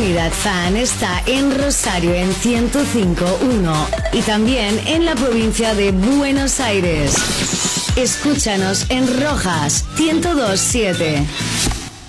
Comunidad Fan está en Rosario en 105.1 y también en la provincia de Buenos Aires. Escúchanos en Rojas 102.7.